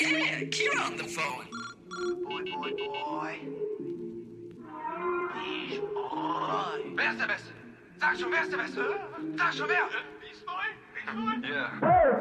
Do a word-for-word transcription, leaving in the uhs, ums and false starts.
Yeah, Kira on the phone. Boy, boy, boy. Beast Boy. Wer ist der Beste? Sag schon, wer ist der Beste? Sag schon, wer? Beast Boy? Beast Boy? Yeah.